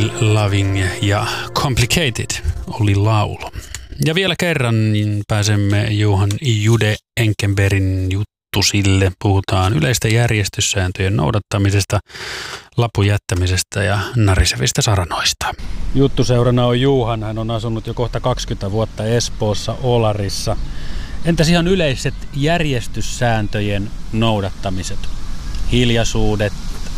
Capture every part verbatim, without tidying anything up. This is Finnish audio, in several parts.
Still Loving ja Complicated oli laulu. Ja vielä kerran niin pääsemme Johan Jude Enkenbergin juttusille. Puhutaan yleisten järjestyssääntöjen noudattamisesta, lapun jättämisestä ja narisevista saranoista. Juttuseurana on Juhan. Hän on asunut jo kohta kaksikymmentä vuotta Espoossa Olarissa. Entäs ihan yleiset järjestyssääntöjen noudattamiset? Hiljaisuudet,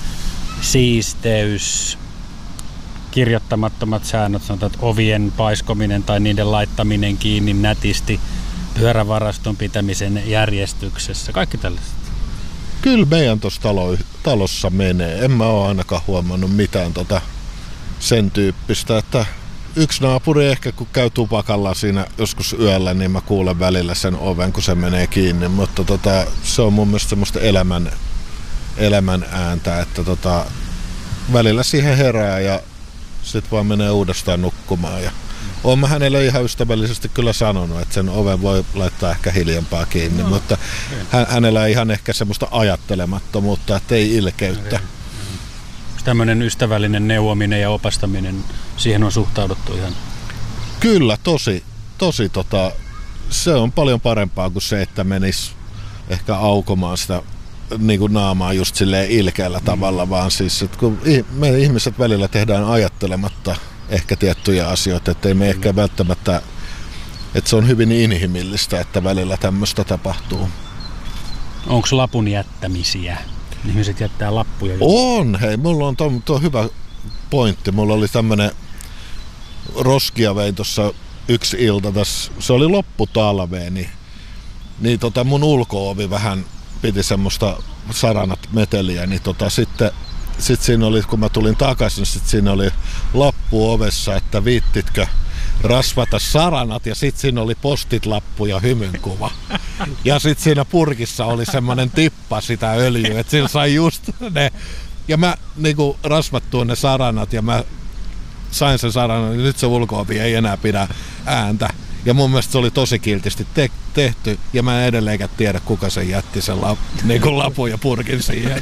siisteys, kirjoittamattomat säännöt, sanotaan, että ovien paiskominen tai niiden laittaminen kiinni nätisti, pyörävaraston pitämisen järjestyksessä, kaikki tällaiset. Kyllä meidän tuossa talo, talossa menee. En mä ole ainakaan huomannut mitään tota sen tyyppistä, että yksi naapuri ehkä kun käy tupakalla siinä joskus yöllä, niin mä kuulen välillä sen oven, kun se menee kiinni, mutta tota, se on mun mielestä semmoista elämän, elämän ääntä, että tota, välillä siihen herää ja sitten vaan menee uudestaan nukkumaan. Ja oon mä hänelle ihan ystävällisesti kyllä sanonut, että sen oven voi laittaa ehkä hiljempaa kiinni, no, mutta hän, hänellä ei ihan ehkä semmoista ajattelemattomuutta, että ei ilkeyttä. Tämmöinen ystävällinen neuvominen ja opastaminen, siihen on suhtauduttu ihan? Kyllä, tosi. tosi tota, se on paljon parempaa kuin se, että menisi ehkä aukomaan sitä niin kuin naamaa just silleen ilkeällä mm. tavalla, vaan siis, että kun me ihmiset välillä tehdään ajattelematta ehkä tiettyjä asioita, ettei me mm. ehkä välttämättä, että se on hyvin inhimillistä, että välillä tämmöistä tapahtuu. Onko lapun jättämisiä? Ihmiset jättää lappuja? On, hei, mulla on tuo, tuo hyvä pointti. Mulla oli tämmönen roskia vein tuossa yksi ilta, tässä, se oli lopputalveen, niin, niin tota mun ulko-ovi vähän piti semmoista saranat meteliä, niin tota sitten sit siinä oli, kun mä tulin takaisin, sit siinä oli lappu ovessa, että viittitkö rasvata saranat, ja sit siinä oli postit-lappu ja hymynkuva. Ja sit siinä purkissa oli semmonen tippa sitä öljyä, että sillä sai just ne. Ja mä niinku rasvattuin ne saranat ja mä sain sen saranan, niin nyt se ulko-ovi ei enää pidä ääntä. Ja mun mielestä se oli tosi kiltisti te- tehty, ja mä en edelleenkään tiedä, kuka sen jätti sen lap, niinku lapun ja purkin siihen.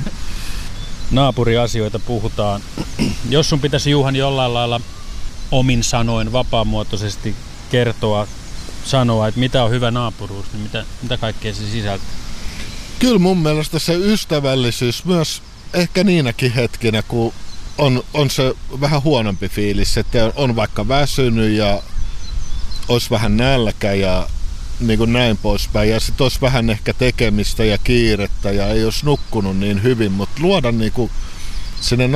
Naapuriasioita puhutaan. Jos sun pitäisi, Juhan, jollain lailla omin sanoin vapaamuotoisesti kertoa, sanoa, että mitä on hyvä naapuruus, niin mitä, mitä kaikkea se sisältää? Kyllä mun mielestä se ystävällisyys myös ehkä niinäkin hetkinä, kun on, on se vähän huonompi fiilis, että on vaikka väsynyt ja olisi vähän nälkä ja niin kuin näin poispäin. Ja sitten olisi vähän ehkä tekemistä ja kiirettä ja ei olisi nukkunut niin hyvin, mutta luoda niin kuin sinne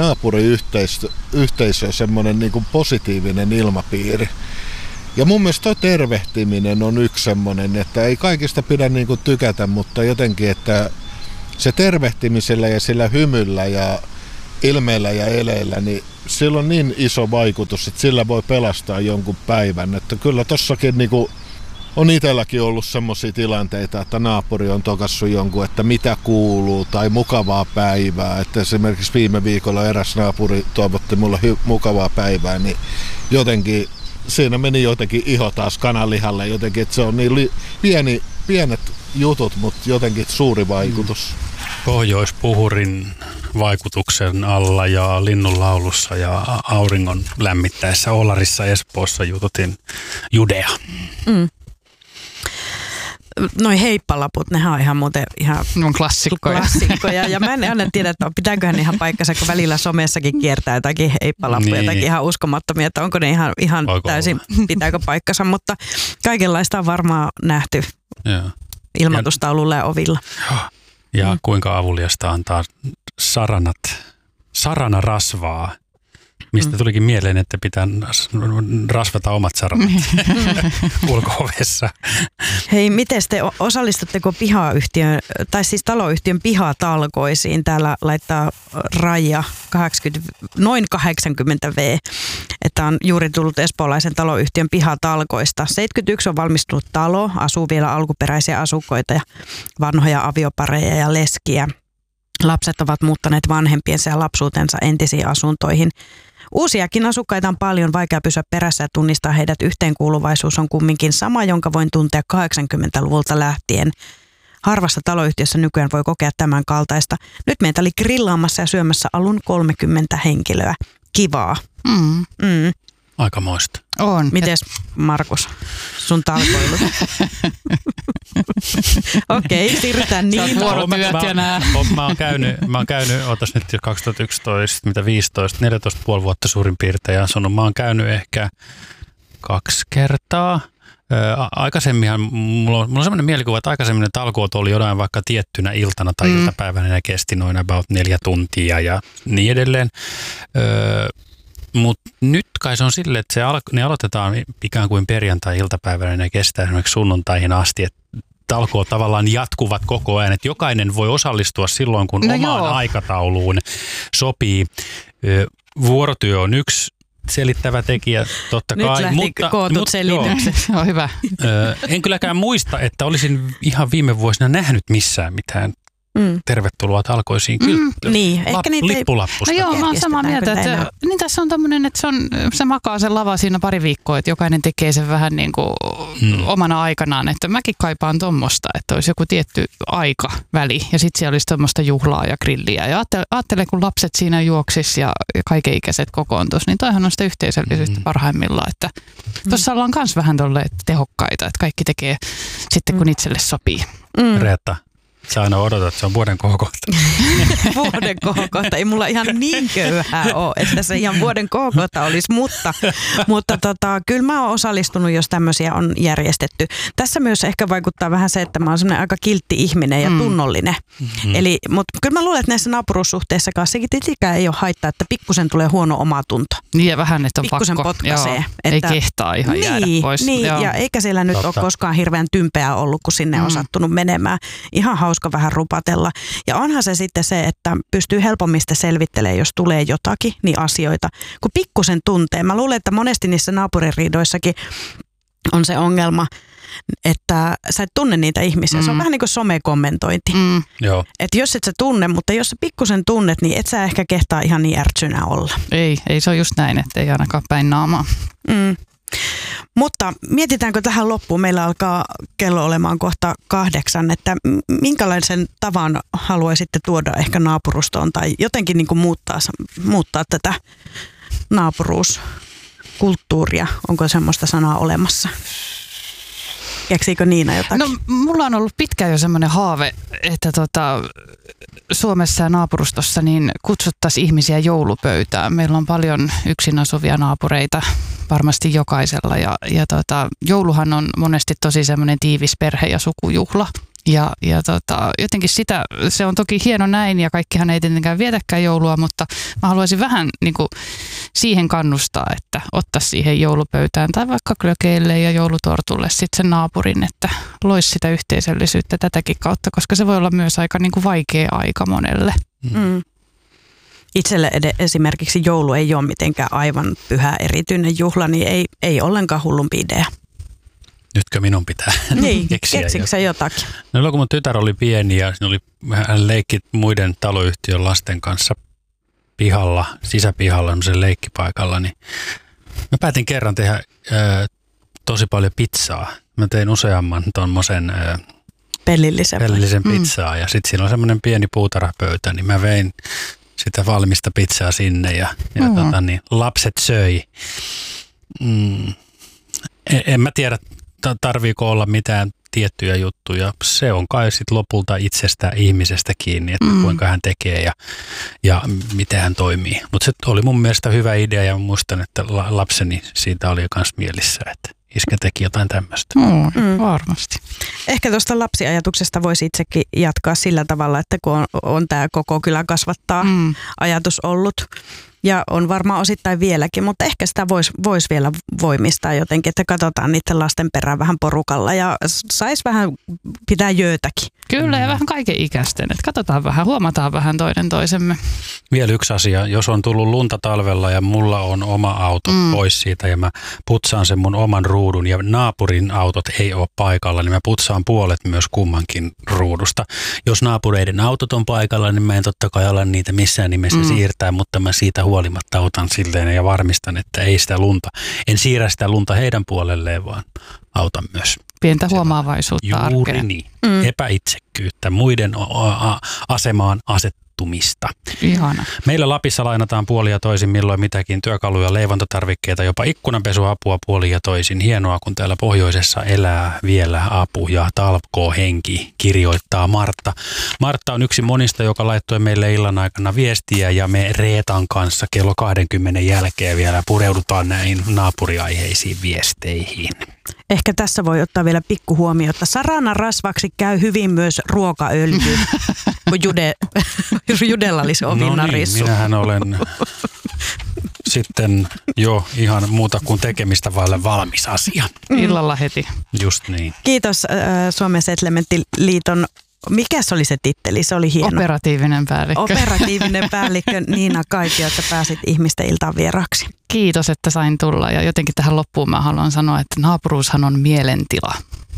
naapuriyhteisöön semmoinen niin kuin positiivinen ilmapiiri. Ja mun mielestä toi tervehtiminen on yksi semmoinen, että ei kaikista pidä niin kuin tykätä, mutta jotenkin, että se tervehtimisellä ja sillä hymyllä ja ilmeillä ja eleillä, niin sillä on niin iso vaikutus, että sillä voi pelastaa jonkun päivän. Että kyllä tossakin niin kuin on itselläkin ollut semmoisia tilanteita, että naapuri on tokassut jonkun, että mitä kuuluu tai mukavaa päivää. Että esimerkiksi viime viikolla eräs naapuri toivotti mulle hy- mukavaa päivää, niin jotenkin siinä meni jotenkin iho taas kananlihalle jotenkin, että se on niin li- pieni, pienet jutut, mutta jotenkin suuri vaikutus. Pohjoispuhurin vaikutuksen alla ja linnunlaulussa ja auringon lämmittäessä Olarissa Espoossa jututin Judea. Mm. Noi heippalaput, nehän on ihan muuten ihan on klassikkoja. klassikkoja. Ja mä en aina tiedä, että pitääköhän ne ihan paikkansa, kun välillä somessakin kiertää jotakin heippalappuja, niin. jotakin ihan uskomattomia, että onko ne ihan, ihan täysin, pitääkö paikkansa, mutta kaikenlaista on varmaan nähty ja. ilmoitustaululla ja ovilla. Ja mm. kuinka avuliasta antaa saranat, saranarasvaa. Mistä tulikin mieleen, että pitää rasvata omat saranat ulko-ovessa. Hei, miten te osallistutteko pihayhtiön, tai siis taloyhtiön pihatalkoisiin? Täällä laittaa Raija kahdeksankymmentä, noin kahdeksankymmentä vuotta, että on juuri tullut espoolaisen taloyhtiön pihatalkoista. seitsemänkymmentäyksi on valmistunut talo, asuu vielä alkuperäisiä asukkaita ja vanhoja aviopareja ja leskiä. Lapset ovat muuttaneet vanhempiensa ja lapsuutensa entisiin asuntoihin. Uusiakin asukkaita on paljon, vaikea pysyä perässä ja tunnistaa heidät. Yhteenkuuluvaisuus on kumminkin sama, jonka voin tuntea kahdeksankymmentäluvulta lähtien. Harvassa taloyhtiössä nykyään voi kokea tämän kaltaista. Nyt meitä oli grillaamassa ja syömässä alun kolmekymmentä henkilöä. kivaa. Mm. Mm. Aikamoista. On. Mites Markus, sun talkoilut? Okei, okay, siirrytään niin. Vuorotyöt ja nää. Mä oon käynyt, mä oon käynyt, otas nyt jo kaksituhattayksitoista, mitä viisitoista, neljätoista puoli vuotta suurin piirtein ja sanon, mä oon käynyt ehkä kaksi kertaa. Aikaisemminhan, mulla on, mulla on sellainen mielikuva, että aikaisemmin ne talkoot oli jotain vaikka tiettynä iltana tai mm. iltapäivänä ja kesti noin about neljä tuntia ja niin edelleen. Öö, Mutta nyt kai se on silleen, että se al- ne aloitetaan ikään kuin perjantai-iltapäivänä ja ne kestää esimerkiksi sunnuntaihin asti, että talkoot tavallaan jatkuvat koko ajan, että jokainen voi osallistua silloin, kun no omaan joo. aikatauluun sopii. Vuorotyö on yksi selittävä tekijä, totta nyt kai. Nyt lähti kootut selitykset. On hyvä. En kylläkään muista, että olisin ihan viime vuosina nähnyt missään mitään Mm. tervetuloa talkoisiin. Kyllä, mm, niin, lap, ehkä niitä lippulappusta. No joo, mä oon samaa mieltä, että niin tässä on tämmöinen, että se, on, se makaa se lava siinä pari viikkoa, että jokainen tekee sen vähän niin kuin mm. omana aikanaan, että mäkin kaipaan tommosta, että olisi joku tietty aikaväli ja sitten siellä olisi tommoista juhlaa ja grilliä ja ajattele, kun lapset siinä juoksis ja kaikenikäiset kokoontus, niin toihan on sitä yhteisöllisyyttä mm. parhaimmillaan, että mm. tuossa ollaan myös vähän tolleen tehokkaita, että kaikki tekee sitten kun itselle sopii. Mm. Reetta. Sä aina odotat, että se on vuoden kohokohta. Vuoden kohokohta. Ei mulla ihan niin köyhää ole, että se ihan vuoden kohokohta olisi, mutta, mutta tota, kyllä mä oon osallistunut, jos tämmöisiä on järjestetty. Tässä myös ehkä vaikuttaa vähän se, että mä oon semmoinen aika kiltti ihminen ja tunnollinen. Mm. Eli, mutta kyllä mä luulen, että näissä naapuruussuhteissa kanssa sekin tietenkään ei ole haittaa, että pikkusen tulee huono omatunto. Niin ja vähän, että on pikkusen pakko. potkaisee. Joo, että, ei kehtaa ihan niin, jäädä pois. Niin, joo. ja eikä siellä nyt Totta. ole koskaan hirveän tympeää ollut, kun sinne mm. on sattunut menemään. Ihan hauska vähän rupatella. Ja onhan se sitten se, että pystyy helpommin sitten selvittelemään, jos tulee jotakin, niin asioita, kun pikkusen tuntee. Mä luulen, että monesti niissä naapuririidoissakin on se ongelma, että sä et tunne niitä ihmisiä. Mm. Se on vähän niin kuin somekommentointi. Mm. Joo. Että jos et sä tunne, mutta jos sä pikkusen tunnet, niin et sä ehkä kehtaa ihan niin ärtsynä olla. Ei, ei se on just näin, että ei ainakaan päin naamaa. Mm. Mutta mietitäänkö tähän loppuun, meillä alkaa kello olemaan kohta kahdeksan, että minkälaisen tavan haluaisitte tuoda ehkä naapurustoon tai jotenkin niin kuin muuttaa, muuttaa tätä naapuruuskulttuuria, onko semmoista sanaa olemassa? Keksiikö Niina jotakin? No mulla on ollut pitkään jo semmoinen haave, että tota, Suomessa ja naapurustossa niin kutsuttaisiin ihmisiä joulupöytään. Meillä on paljon yksin asuvia naapureita, varmasti jokaisella. Ja, ja tota, jouluhan on monesti tosi semmoinen tiivis perhe- ja sukujuhla. Ja, ja tota, jotenkin sitä, se on toki hieno näin ja kaikkihan ei tietenkään vietäkään joulua, mutta mä haluaisin vähän niin kuin siihen kannustaa, että ottaa siihen joulupöytään tai vaikka klökeille ja joulutortulle sitten sen naapurin, että loisi sitä yhteisöllisyyttä tätäkin kautta, koska se voi olla myös aika niin kuin vaikea aika monelle. Mm. Itselle esimerkiksi joulu ei ole mitenkään aivan pyhä erityinen juhla, niin ei, ei ollenkaan hullumpi idea. Nytkö minun pitää niin, keksiä keksikö jotakin? No kun mun tytär oli pieni ja oli, hän leikki muiden taloyhtiön lasten kanssa pihalla, sisäpihalla, no sen leikkipaikalla, niin mä päätin kerran tehdä ö, tosi paljon pizzaa. Mä tein useamman tommosen ö, pellillisen, pellillisen pizzaa mm. ja sitten siinä on semmoinen pieni puutarhapöytä, niin mä vein sitä valmista pizzaa sinne ja, ja mm. tota, niin, lapset söi. Mm. En, en mä tiedä, tarviiko olla mitään tiettyjä juttuja. Se on kai sitten lopulta itsestä ihmisestä kiinni, että mm. kuinka hän tekee ja, ja miten hän toimii. Mutta se oli mun mielestä hyvä idea ja muistan, että lapseni siitä oli myös mielissä, että iskä teki jotain tämmöistä. Mm, mm. Varmasti. Ehkä tuosta lapsiajatuksesta voisi itsekin jatkaa sillä tavalla, että kun on, on tämä koko kylä kasvattaa mm. ajatus ollut. Ja on varmaan osittain vieläkin, mutta ehkä sitä voisi vois vielä voimistaa jotenkin, että katsotaan niiden lasten perään vähän porukalla ja saisi vähän pitää jöötäkin. Kyllä ja vähän kaiken ikäisten, että katsotaan vähän, huomataan vähän toinen toisemme. Vielä yksi asia, jos on tullut lunta talvella ja mulla on oma auto mm. pois siitä ja mä putsaan sen mun oman ruudun ja naapurin autot ei ole paikalla, niin mä putsaan puolet myös kummankin ruudusta. Jos naapureiden autot on paikalla, niin mä en totta kai ala niitä missään nimessä mm. siirtää, mutta mä siitä huolimatta otan silleen ja varmistan, että ei sitä lunta, en siirrä sitä lunta heidän puolelleen, vaan autan myös. Pientä huomaavaisuutta Juuri arkeen. niin. Mm. Epäitsekkyyttä, muiden asemaan asettumista. palautumista. Ihana. Meillä Lapissa lainataan puolia ja toisin milloin mitäkin työkaluja, leivontatarvikkeita, jopa ikkunanpesuapua puolin ja toisin. Hienoa, kun täällä pohjoisessa elää vielä apu ja talkoo henki, kirjoittaa Martta. Martta on yksi monista, joka laittoi meille illan aikana viestiä ja me Reetan kanssa kello kaksikymmentä jälkeen vielä pureudutaan näihin naapuriaiheisiin viesteihin. Ehkä tässä voi ottaa vielä pikku huomiota. Sarana rasvaksi käy hyvin myös ruokaöljy, kun jude, Judella olisi ovinnarissu. No niin, minähän olen sitten jo ihan muuta kuin tekemistä vaille valmis asia. Illalla heti. Just niin. Kiitos äh, Suomen Settlementtiliiton. Mikä se oli se titteli? Se oli hieno. Operatiivinen päällikkö. Operatiivinen päällikkö Niina Kaitio, että pääsit ihmisten iltaan vieraksi. Kiitos, että sain tulla ja jotenkin tähän loppuun mä haluan sanoa, että naapuruushan on mielentila.